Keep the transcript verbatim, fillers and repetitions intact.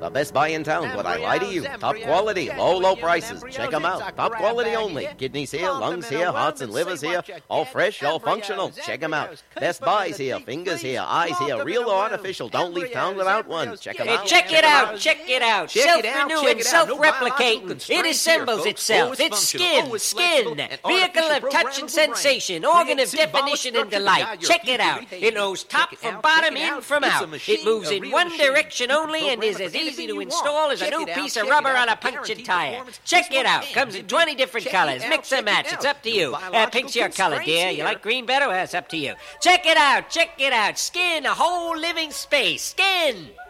The best buy in town, would I lie to you? Top quality, low, low prices. Check them out. Top quality only. Kidneys here, lungs here, hearts and livers here. All fresh, all functional. Check them out. Best buys here, fingers here, eyes here. Real or artificial. Don't leave town without one. Check them Hey, out. check it out, check it out. Self-renewing, self-replicating. It assembles itself. It's skin, skin. Vehicle of touch and sensation. Organ of definition and delight. Check it out. It knows top from bottom, in from out. It moves in one direction only and is as easy to install as a new piece of rubber on a punctured tire. Check it out. Comes in twenty different colors. Mix and match. It's up to you. Uh, pink's your color, dear. You like green better? Well, it's up to you. Check it out. Check it out. Skin, a whole living space. Skin.